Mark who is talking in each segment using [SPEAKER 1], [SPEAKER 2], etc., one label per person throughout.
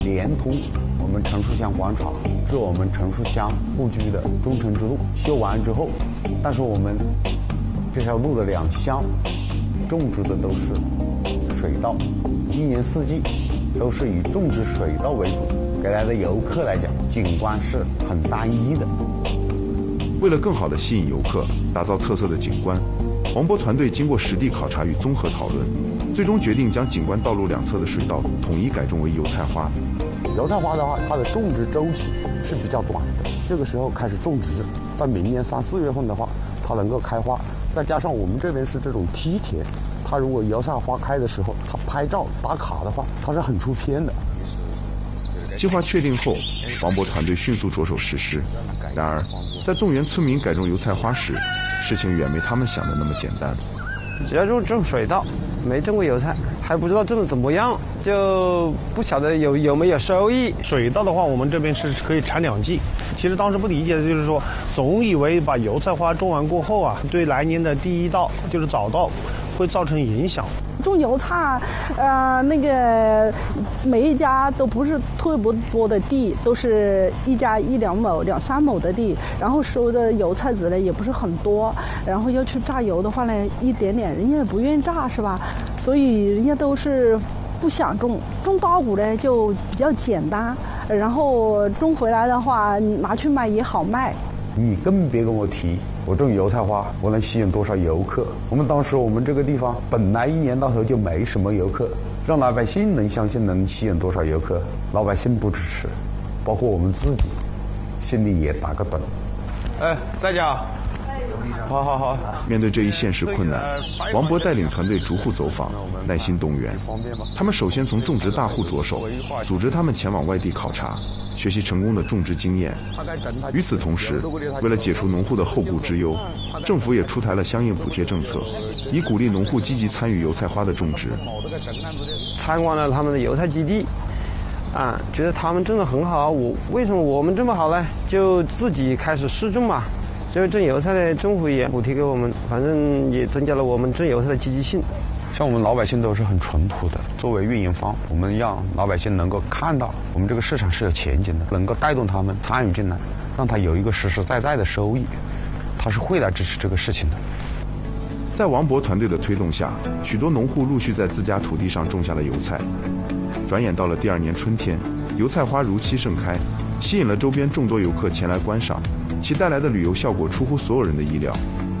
[SPEAKER 1] 连通我们陈树乡广场至我们陈树乡故居的中城之路修完之后，但是我们这条路的两乡种植的都是水稻，一年四季都是以种植水稻为主，给来的游客来讲，景观是很单一的。
[SPEAKER 2] 为了更好地吸引游客，打造特色的景观，王博团队经过实地考察与综合讨论，最终决定将景观道路两侧的水稻统一改种为油菜花。
[SPEAKER 1] 油菜花的话，它的种植周期是比较短的，这个时候开始种植，到明年3、4月份的话，它能够开花。再加上我们这边是这种梯田，它如果油菜花开的时候，它拍照打卡的话，它是很出片的。
[SPEAKER 2] 计划确定后，王博团队迅速着手实施。然而，在动员村民改种油菜花时，事情远没他们想的那么简单。
[SPEAKER 3] 只要种水稻，没种过油菜，还不知道种的怎么样，就不晓得有没有收益。
[SPEAKER 4] 水稻的话，我们这边是可以产2季。其实当时不理解的就是说，总以为把油菜花种完过后啊，对来年的第一稻就是早稻会造成影响。
[SPEAKER 5] 种油菜，那个每一家都不是特别多的地，都是一家1、2亩、2、3亩的地，然后收的油菜籽呢也不是很多，然后要去榨油的话呢，一点点人家也不愿意榨，是吧？所以人家都是不想种稻谷呢就比较简单，然后种回来的话，你拿去卖也好卖。
[SPEAKER 1] 你更别跟我提我种油菜花我能吸引多少游客。我们这个地方本来一年到头就没什么游客，让老百姓能相信能吸引多少游客，老百姓不支持，包括我们自己心里也打个盹。
[SPEAKER 4] 在家。好。
[SPEAKER 2] 面对这一现实困难，王博带领团队逐户走访，耐心动员。他们首先从种植大户着手，组织他们前往外地考察，学习成功的种植经验。与此同时，为了解除农户的后顾之忧，政府也出台了相应补贴政策，以鼓励农户积极参与油菜花的种植。
[SPEAKER 3] 参观了他们的油菜基地，觉得他们种得很好，为什么我们这么好呢？就自己开始试种嘛。就是种油菜的政府也补贴给我们，反正也增加了我们种油菜的积极性。
[SPEAKER 1] 像我们老百姓都是很淳朴的，作为运营方，我们让老百姓能够看到我们这个市场是有前景的，能够带动他们参与进来，让他有一个实实在在的收益，他是会来支持这个事情的。
[SPEAKER 2] 在王博团队的推动下，许多农户陆续在自家土地上种下了油菜。转眼到了第2年春天，油菜花如期盛开，吸引了周边众多游客前来观赏，其带来的旅游效果出乎所有人的意料。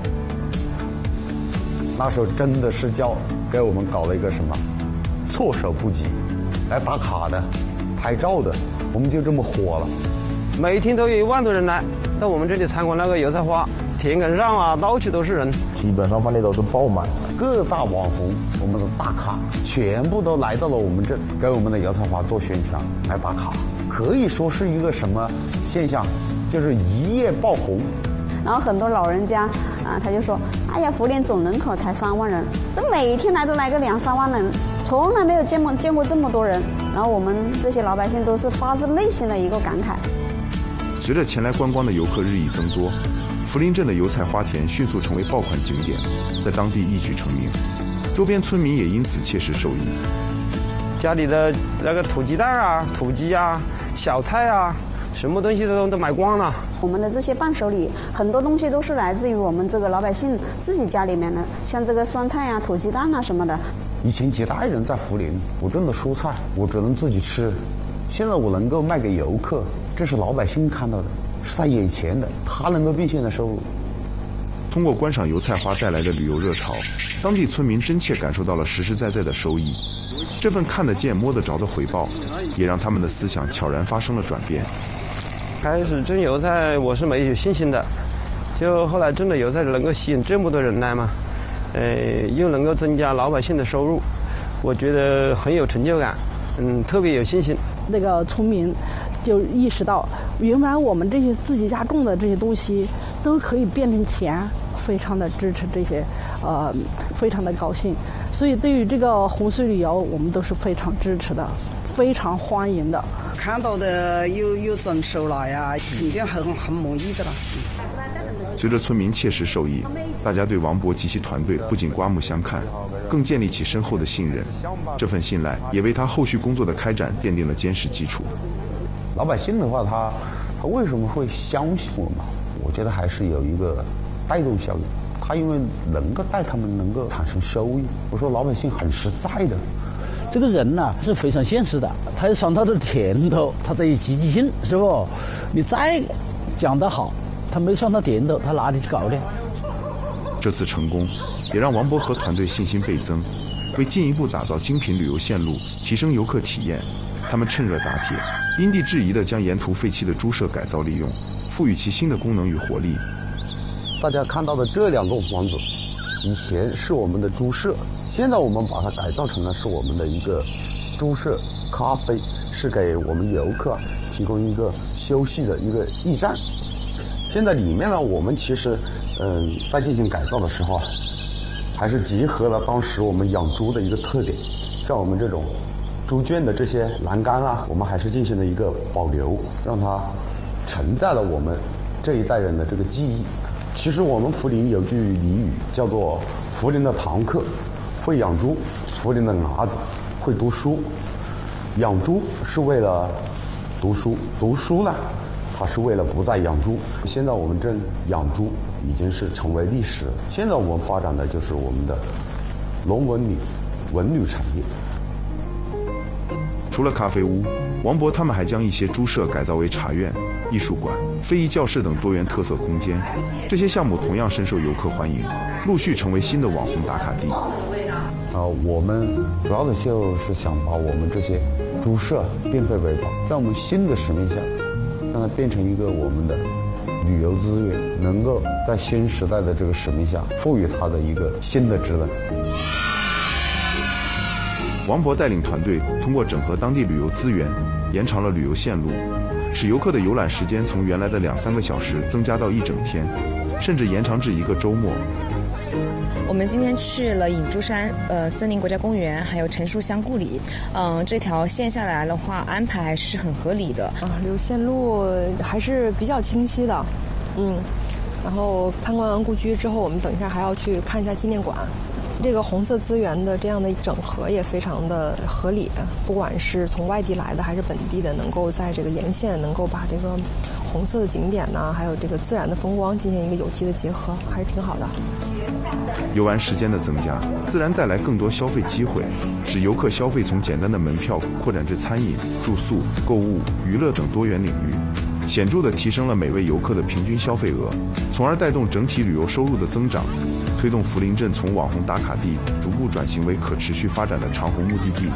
[SPEAKER 1] 那时候真的是给我们搞了一个什么措手不及，来打卡的、拍照的，我们就这么火了。
[SPEAKER 3] 每天都有1万多人来到我们这里参观那个油菜花，田埂上啊，到处都是人，
[SPEAKER 6] 基本上饭店都是爆满。
[SPEAKER 1] 各大网红，我们的大咖全部都来到了我们这，给我们的油菜花做宣传，来打卡，可以说是一个什么现象，就是一夜爆红。
[SPEAKER 7] 然后很多老人家他就说，哎呀，涪陵总人口才3万人，这每天来都来个2、3万人，从来没有见过这么多人。然后我们这些老百姓都是发自内心的一个感慨。
[SPEAKER 2] 随着前来观光的游客日益增多，涪陵镇的油菜花田迅速成为爆款景点，在当地一举成名，周边村民也因此切实受益。
[SPEAKER 3] 家里的那个土鸡蛋啊、土鸡啊、小菜啊，什么东西都买光了。
[SPEAKER 7] 我们的这些伴手礼，很多东西都是来自于我们这个老百姓自己家里面的，像这个酸菜啊、土鸡蛋啊什么的。
[SPEAKER 1] 以前几代人在涪陵，我种的蔬菜我只能自己吃，现在我能够卖给游客，这是老百姓看到的，是在眼前的，他能够变现的收入。
[SPEAKER 2] 通过观赏油菜花带来的旅游热潮，当地村民真切感受到了实实在在的收益。这份看得见摸得着的回报，也让他们的思想悄然发生了转变。
[SPEAKER 3] 开始种油菜我是没有信心的，就后来种的油菜能够吸引这么多人来嘛，又能够增加老百姓的收入，我觉得很有成就感，特别有信心。
[SPEAKER 5] 那个村民就意识到，原来我们这些自己家种的这些东西都可以变成钱，非常的支持这些，非常的高兴。所以对于这个红水旅游，我们都是非常支持的，非常欢迎的。
[SPEAKER 8] 看到的有增收了呀，肯定很满意的了。
[SPEAKER 2] 随着村民切实受益，大家对王博及其团队不仅刮目相看， 更建立起深厚的信任。这份信赖也为他后续工作的开展奠定了坚实基础。
[SPEAKER 1] 老百姓的话，他为什么会相信我们？我觉得还是有一个带动效应。他因为能够带他们能够产生收益。我说老百姓很实在的。
[SPEAKER 9] 这个人呐是非常现实的，他要尝到的甜头，他才有积极性，是不？你再讲得好，他没尝到甜头，他哪里去搞呢？
[SPEAKER 2] 这次成功，也让王博和团队信心倍增。为进一步打造精品旅游线路，提升游客体验，他们趁热打铁，因地制宜地将沿途废弃的猪舍改造利用，赋予其新的功能与活力。
[SPEAKER 1] 大家看到的这2栋房子，以前是我们的猪舍，现在我们把它改造成了是我们的一个猪舍咖啡，是给我们游客提供一个休息的一个驿站。现在里面呢，我们其实在进行改造的时候啊，还是结合了当时我们养猪的一个特点，像我们这种猪圈的这些栏杆啊，我们还是进行了一个保留，让它承载了我们这一代人的这个记忆。其实我们涪陵有句俚语叫做“涪陵的堂客会养猪，涪陵的伢子会读书”。养猪是为了读书，读书呢，它是为了不再养猪。现在我们这养猪已经是成为历史了。现在我们发展的就是我们的农文旅、文旅产业。
[SPEAKER 2] 除了咖啡屋，王博他们还将一些猪舍改造为茶院、艺术馆、非遗教室等多元特色空间。这些项目同样深受游客欢迎，陆续成为新的网红打卡地。
[SPEAKER 1] 我们主要的就是想把我们这些猪舍变废为宝，在我们新的使命下，让它变成一个我们的旅游资源，能够在新时代的这个使命下，赋予它的一个新的职能。
[SPEAKER 2] 王博带领团队通过整合当地旅游资源，延长了旅游线路，使游客的游览时间从原来的2-3个小时增加到1整天，甚至延长至1个周末。
[SPEAKER 10] 我们今天去了隐珠山、森林国家公园，还有陈树乡故里。这条线下来的话，安排还是很合理的。
[SPEAKER 11] 旅游线路还是比较清晰的。然后参观完故居之后，我们等一下还要去看一下纪念馆。这个红色资源的这样的整合也非常的合理，不管是从外地来的还是本地的，能够在这个沿线能够把这个红色的景点呢，还有这个自然的风光进行一个有机的结合，还是挺好的。
[SPEAKER 2] 游玩时间的增加，自然带来更多消费机会，使游客消费从简单的门票扩展至餐饮、住宿、购物、娱乐等多元领域，显著地提升了每位游客的平均消费额，从而带动整体旅游收入的增长，推动涪陵镇从网红打卡地逐步转型为可持续发展的长虹目的地。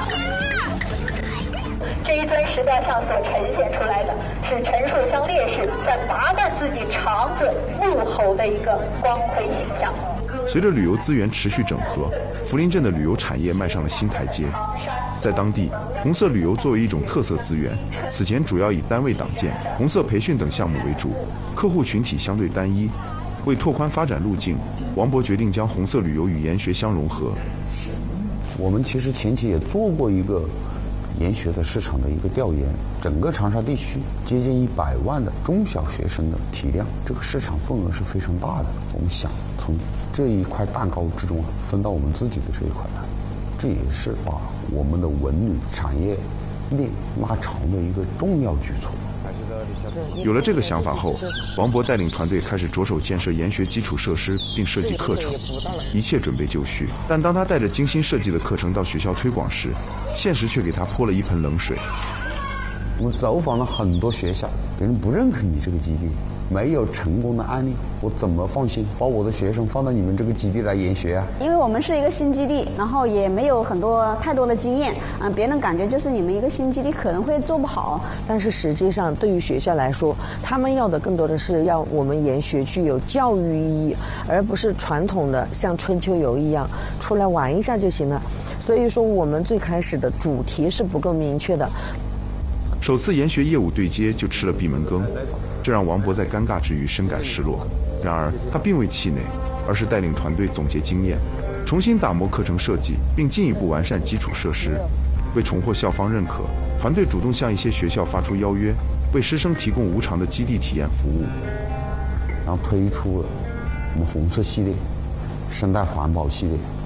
[SPEAKER 12] 这一尊石雕像所呈现出来的是陈树乡烈士在拔断自己肠子怒吼的一个光辉形象。
[SPEAKER 2] 随着旅游资源持续整合，涪陵镇的旅游产业迈上了新台阶。在当地，红色旅游作为一种特色资源，此前主要以单位党建、红色培训等项目为主，客户群体相对单一。为拓宽发展路径，王博决定将红色旅游与研学相融合。
[SPEAKER 1] 我们其实前期也做过一个研学的市场的一个调研，整个长沙地区接近100万的中小学生的体量，这个市场份额是非常大的。我们想从这一块蛋糕之中分到我们自己的这一块来，这也是把我们的文旅产业链拉长的一个重要举措。
[SPEAKER 2] 有了这个想法后，王博带领团队开始着手建设研学基础设施，并设计课程，一切准备就绪。但当他带着精心设计的课程到学校推广时，现实却给他泼了一盆冷水。
[SPEAKER 1] 我走访了很多学校，别人不认可你这个基地，没有成功的案例，我怎么放心把我的学生放到你们这个基地来研学啊？
[SPEAKER 7] 因为我们是一个新基地，然后也没有太多的经验，别人感觉就是你们一个新基地可能会做不好。
[SPEAKER 13] 但是实际上，对于学校来说，他们要的更多的是要我们研学具有教育意义，而不是传统的像春秋游一样出来玩一下就行了。所以说，我们最开始的主题是不够明确的。
[SPEAKER 2] 首次研学业务对接就吃了闭门羹，这让王博在尴尬之余深感失落。然而他并未气馁，而是带领团队总结经验，重新打磨课程设计，并进一步完善基础设施。为重获校方认可，团队主动向一些学校发出邀约，为师生提供无偿的基地体验服务。
[SPEAKER 1] 然后推出了我们红色系列、生态环保系列，然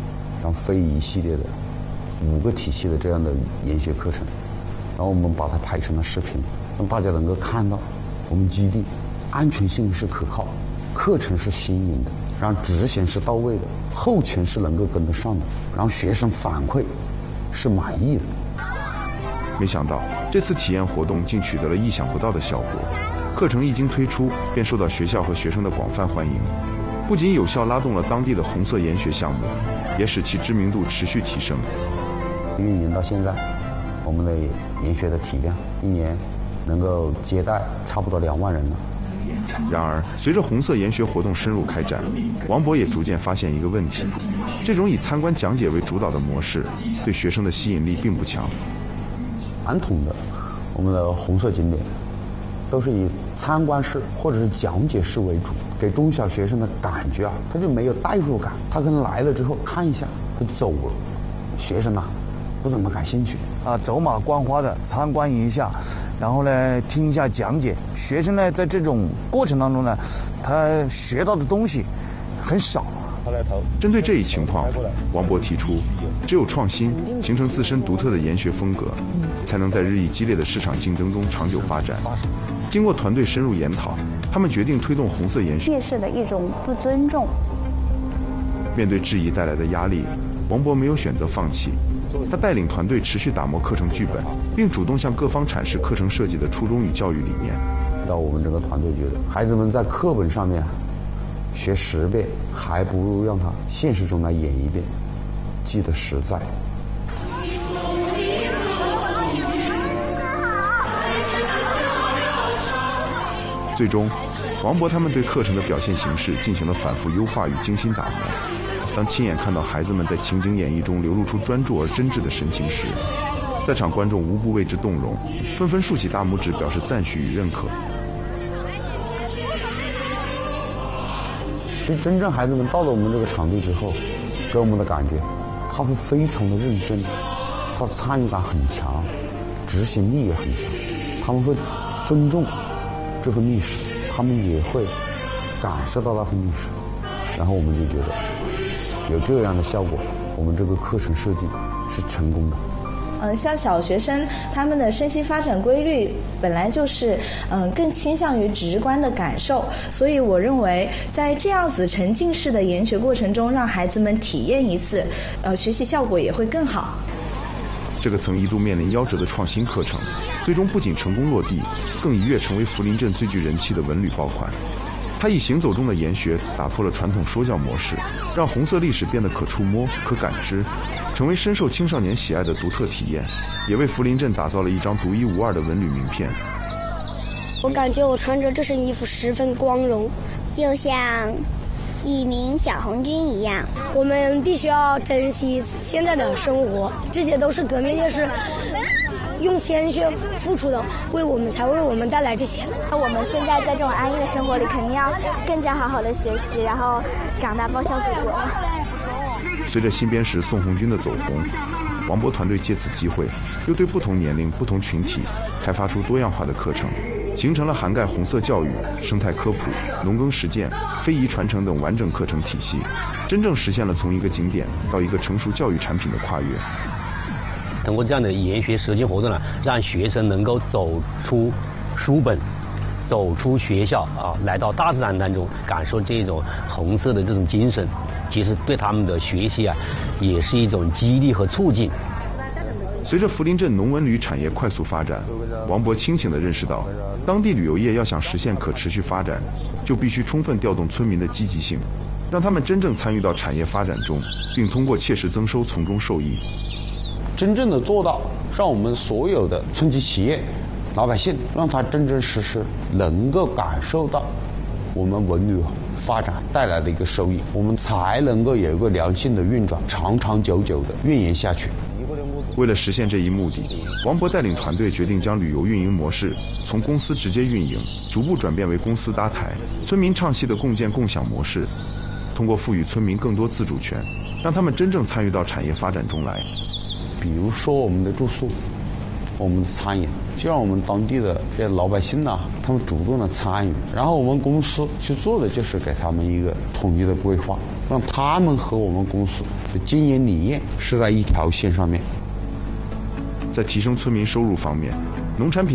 [SPEAKER 1] 上非遗系列的5个体系的这样的研学课程，然后我们把它拍成了视频，让大家能够看到我们基地安全性是可靠，课程是新颖的，然后执行是到位的，后勤是能够跟得上的，然后学生反馈是满意的。
[SPEAKER 2] 没想到这次体验活动竟取得了意想不到的效果，课程一经推出便受到学校和学生的广泛欢迎，不仅有效拉动了当地的红色研学项目，也使其知名度持续提升。
[SPEAKER 1] 运营到现在，我们的研学的体量一年能够接待差不多2万人了。
[SPEAKER 2] 然而，随着红色研学活动深入开展，王博也逐渐发现一个问题：这种以参观讲解为主导的模式，对学生的吸引力并不强。
[SPEAKER 1] 传统的我们的红色景点都是以参观式或者是讲解式为主，给中小学生的感觉啊，他就没有代入感，他可能来了之后看一下就走了，学生不怎么感兴趣
[SPEAKER 9] 啊，走马观花的参观一下，然后呢听一下讲解，学生呢在这种过程当中呢，他学到的东西很少。
[SPEAKER 2] 针对这一情况，王博提出，只有创新，形成自身独特的研学风格，才能在日益激烈的市场竞争中长久发展。经过团队深入研讨，他们决定推动红色研学。
[SPEAKER 14] 烈士的一种不尊重。
[SPEAKER 2] 面对质疑带来的压力，王博没有选择放弃，他带领团队持续打磨课程剧本，并主动向各方阐释课程设计的初衷与教育理念。
[SPEAKER 1] 到我们整个团队觉得，孩子们在课本上面学10遍，还不如让他现实中来演1遍，记得实在。
[SPEAKER 2] 最终，王博他们对课程的表现形式进行了反复优化与精心打磨。当亲眼看到孩子们在情景演绎中流露出专注而真挚的神情时，在场观众无不为之动容，纷纷竖起大拇指表示赞许与认可。
[SPEAKER 1] 其实真正孩子们到了我们这个场地之后，给我们的感觉，他会非常的认真，他的参与感很强，执行力也很强，他们会尊重这份历史，他们也会感受到那份历史，然后我们就觉得有这样的效果，我们这个课程设计是成功的。
[SPEAKER 15] 像小学生他们的身心发展规律本来就是更倾向于直观的感受，所以我认为在这样子沉浸式的研学过程中，让孩子们体验一次，学习效果也会更好。
[SPEAKER 2] 这个曾一度面临夭折的创新课程，最终不仅成功落地，更一跃成为福林镇最具人气的文旅爆款。它以行走中的研学打破了传统说教模式，让红色历史变得可触摸、可感知，成为深受青少年喜爱的独特体验，也为福林镇打造了一张独一无二的文旅名片。
[SPEAKER 16] 我感觉我穿着这身衣服十分光荣，就像一名小红军一样。
[SPEAKER 17] 我们必须要珍惜现在的生活，这些都是革命烈士用鲜血付出的，才为我们带来这些。
[SPEAKER 16] 我们现在在这种安逸的生活里，肯定要更加好好的学习，然后长大报效祖国。
[SPEAKER 2] 随着新编时宋红军的走红，王博团队借此机会，又对不同年龄、不同群体开发出多样化的课程，形成了涵盖红色教育、生态科普、农耕实践、非遗传承等完整课程体系，真正实现了从一个景点到一个成熟教育产品的跨越。
[SPEAKER 18] 通过这样的研学实践活动呢，让学生能够走出书本，走出学校来到大自然当中，感受这种红色的这种精神，其实对他们的学习也是一种激励和促进。
[SPEAKER 2] 随着福林镇农文旅产业快速发展，王博清醒地认识到，当地旅游业要想实现可持续发展，就必须充分调动村民的积极性，让他们真正参与到产业发展中，并通过切实增收从中受益。
[SPEAKER 1] 真正的做到让我们所有的村级企业老百姓，让他真真实实能够感受到我们文旅发展带来的一个收益，我们才能够有一个良性的运转，长长久久的运营下去。
[SPEAKER 2] 为了实现这一目的，王博带领团队决定将旅游运营模式从公司直接运营逐步转变为公司搭台、村民唱戏的共建共享模式，通过赋予村民更多自主权，让他们真正参与到产业发展中来。
[SPEAKER 1] 比如说我们的住宿、我们的餐饮， 就让我们当地的这些老百姓呢，他们主动的参与，然后我们公司去做的就是给他们一个统一的规划，让他们和我们公司的经营理念是在一条线上面。
[SPEAKER 2] 在提升村民收入方面，农产品